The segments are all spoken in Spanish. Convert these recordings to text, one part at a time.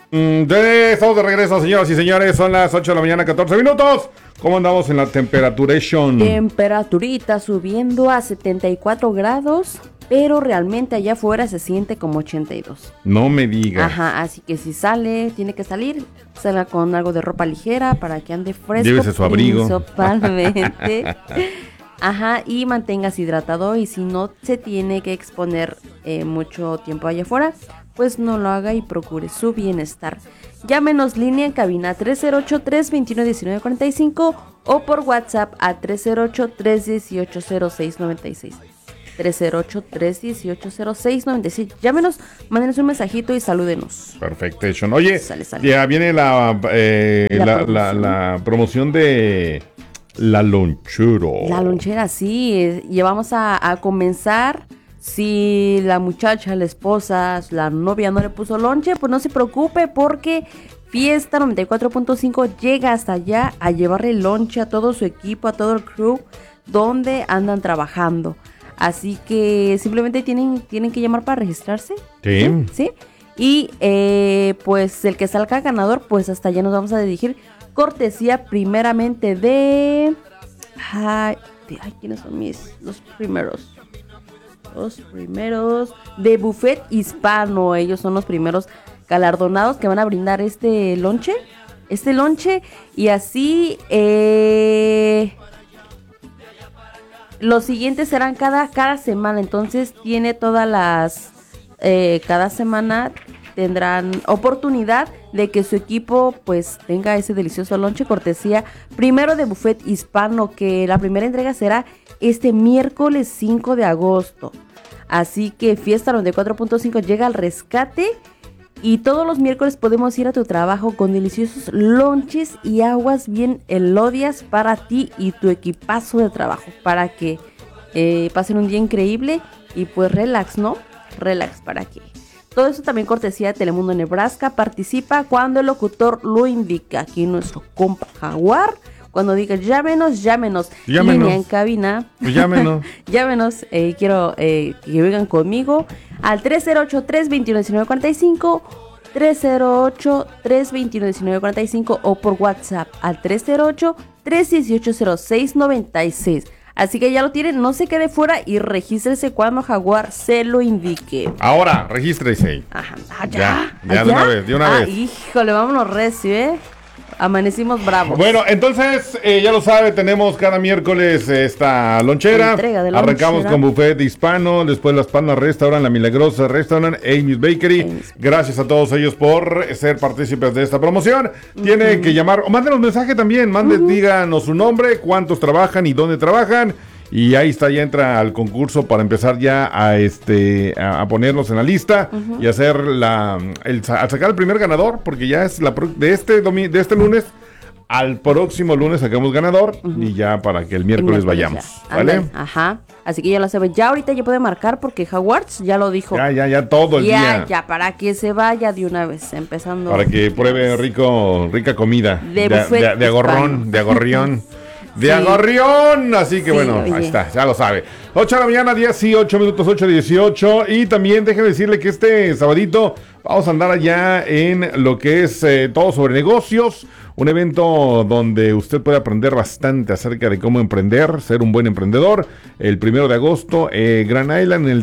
Estamos de regreso, señoras y señores. Son las 8 de la mañana, 14 minutos. ¿Cómo andamos en la temperaturation? Temperaturita subiendo a 74 grados, pero realmente allá afuera se siente como 82. No me digas. Ajá, así que si sale, tiene que salir, salga con algo de ropa ligera para que ande fresco. Llévese su abrigo. Principalmente. Ajá, y manténgase hidratado, y si no se tiene que exponer mucho tiempo allá afuera, pues no lo haga y procure su bienestar. Llámenos línea en cabina 308-321-1945 o por WhatsApp a 308-318-0696. 308-318-0696. Llámenos, mándenos un mensajito y salúdenos. Perfecto. Oye, Sale. ya viene la promoción de la lonchera. La lonchera, sí. Ya vamos a comenzar. Si la muchacha, la esposa, la novia no le puso lonche, pues no se preocupe, porque Fiesta 94.5 llega hasta allá a llevarle lonche a todo su equipo, a todo el crew donde andan trabajando. Así que simplemente tienen que llamar para registrarse. Sí. Y pues el que salga ganador, pues hasta allá nos vamos a dirigir. Cortesía primeramente de... Ay, ¿quiénes son los primeros? Los primeros de Buffet Hispano. Ellos son los primeros galardonados que van a brindar este lonche. Y así los siguientes serán cada semana. Entonces tiene todas las cada semana tendrán oportunidad de que su equipo pues tenga ese delicioso lonche, cortesía primero de Buffet Hispano, que la primera entrega será este miércoles 5 de agosto. Así que Fiesta 94.5 llega al rescate, y todos los miércoles podemos ir a tu trabajo con deliciosos lonches y aguas bien elodias para ti y tu equipazo de trabajo, para que pasen un día increíble y pues relax, ¿no? Relax, ¿para qué? Todo eso también cortesía de Telemundo Nebraska. Participa cuando el locutor lo indica. Aquí nuestro compa Jaguar, cuando diga llámenos. Línea en cabina. Pues llámenos. Llámenos. Quiero que vengan conmigo al 308-321-1945. 308-321-1945 o por WhatsApp al 318-318-0696. Así que ya lo tienen, no se quede fuera y regístrese cuando Jaguar se lo indique. Ahora, regístrese. Ajá, ya de una vez. Híjole, vámonos recio, Amanecimos bravos. Bueno, entonces, ya lo sabe, tenemos cada miércoles esta lonchera. Arrancamos con Buffet Hispano, después Las Palmas Restaurant, La Milagrosa Restaurant, Amy's Bakery. Gracias a todos ellos por ser partícipes de esta promoción. Tiene que llamar, o mándenos mensaje también, díganos su nombre, cuántos trabajan y dónde trabajan. Y ahí está, ya entra al concurso para empezar ya a ponerlos en la lista y hacer a sacar el primer ganador, porque ya es de este lunes al próximo lunes sacamos ganador y ya para que el miércoles vayamos, ¿vale? Ajá. Así que ya lo saben, ya ahorita ya puede marcar porque Howards ya lo dijo. Ya todo el día. Ya, para que se vaya de una vez, empezando. Para que pruebe rica comida. De agorrión. De agorrión, así que bueno, oye. Ahí está, ya lo sabe. 8 de la mañana, 18 minutos, 8:18. Y también déjenme decirle que este sabadito vamos a andar allá en lo que es todo sobre negocios. Un evento donde usted puede aprender bastante acerca de cómo emprender, ser un buen emprendedor. El 1 de agosto, Grand Island, en el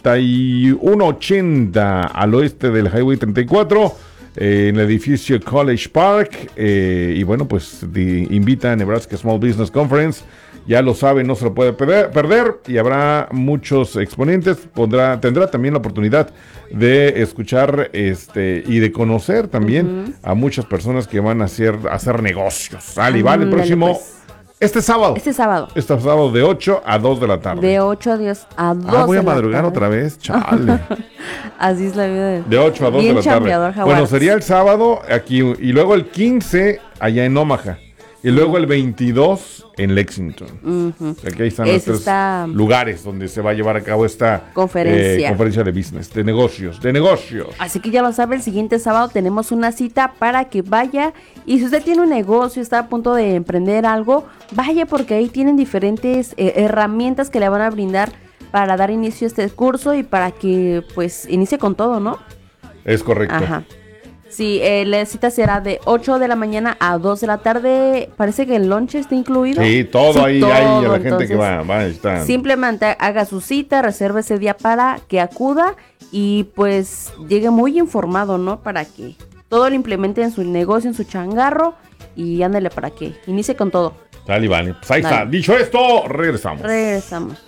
3180 al oeste del Highway 34. En el edificio College Park, y bueno, pues invita a Nebraska Small Business Conference. Ya lo sabe, no se lo puede perder, y habrá muchos exponentes. Tendrá también la oportunidad de escuchar y de conocer también a muchas personas que van a hacer negocios. Vale, el próximo... Pues. Este sábado de 8 a 2 de la tarde. De 8 a 2 voy a madrugar otra vez, chale. Así es la vida. De 8 a 2 de la tarde. Bueno, sería el sábado aquí, y luego el 15 allá en Omaha. Y luego el 22 en Lexington. Aquí están los tres lugares donde se va a llevar a cabo esta conferencia de business, de negocios. Así que ya lo sabe, el siguiente sábado tenemos una cita para que vaya. Y si usted tiene un negocio, está a punto de emprender algo, vaya, porque ahí tienen diferentes herramientas que le van a brindar para dar inicio a este curso y para que pues inicie con todo, ¿no? Es correcto. Ajá. Sí, la cita será de 8 de la mañana a 2 de la tarde. Parece que el lunch está incluido. Sí, todo ahí hay la gente que va a necesitar. Simplemente haga su cita, reserve ese día para que acuda y pues llegue muy informado, ¿no? Para que todo lo implemente en su negocio, en su changarro y ándale para que inicie con todo. Dale, vale. Pues ahí está. Dicho esto, regresamos.